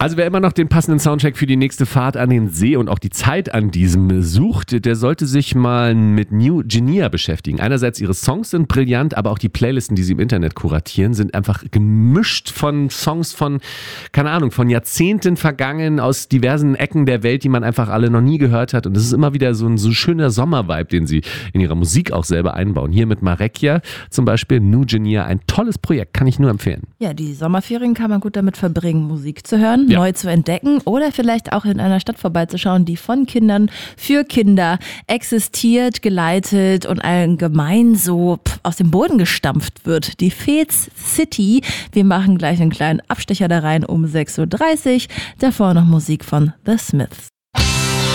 Also wer immer noch den passenden Soundtrack für die nächste Fahrt an den See und auch die Zeit an diesem sucht, der sollte sich mal mit New Genia beschäftigen. Einerseits ihre Songs sind brillant, aber auch die Playlisten, die sie im Internet kuratieren, sind einfach gemischt von Songs von, keine Ahnung, von Jahrzehnten vergangen, aus diversen Ecken der Welt, die man einfach alle noch nie gehört hat. Und es ist immer wieder so ein so schöner Sommervibe, den sie in ihrer Musik auch selber einbauen. Hier mit Marekia zum Beispiel, New Genia, ein tolles Projekt, kann ich nur empfehlen. Ja, die Sommerferien kann man gut damit verbringen, Musik zu hören, neu zu entdecken oder vielleicht auch in einer Stadt vorbeizuschauen, die von Kindern für Kinder existiert, geleitet und allgemein so aus dem Boden gestampft wird. Die Fez City. Wir machen gleich einen kleinen Abstecher da rein um 6.30 Uhr. Davor noch Musik von The Smiths.